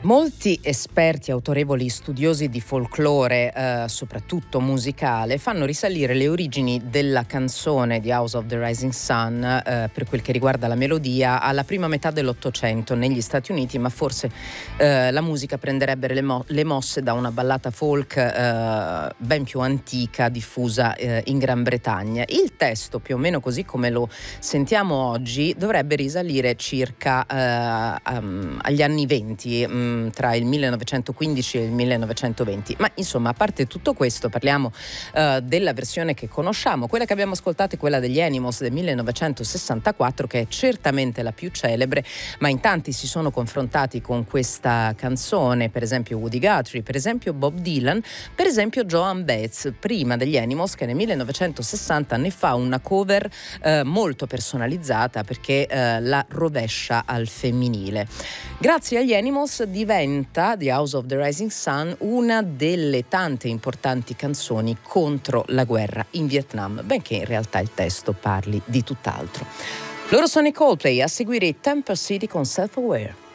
Molti esperti, autorevoli studiosi di folklore, soprattutto musicale, fanno risalire le origini della canzone di House of the Rising Sun, per quel che riguarda la melodia, alla prima metà dell'Ottocento negli Stati Uniti, ma forse la musica prenderebbe le mosse da una ballata folk ben più antica, diffusa in Gran Bretagna. Il testo, più o meno così come lo sentiamo oggi, dovrebbe risalire circa agli anni 20, tra il 1915 e il 1920. Ma insomma, a parte tutto questo, parliamo della versione che conosciamo. Quella che abbiamo ascoltato è quella degli Animals del 1964, che è certamente la più celebre, ma in tanti si sono confrontati con questa canzone, per esempio Woody Guthrie, per esempio Bob Dylan, per esempio Joan Baez, prima degli Animals, che nel 1960 ne fa una cover molto personalizzata, perché la rovescia al femminile. Grazie agli Animals diventa The House of the Rising Sun una delle tante importanti canzoni contro la guerra in Vietnam, benché in realtà il testo parli di tutt'altro. Loro sono i Coldplay, a seguire Temper City con Self Aware.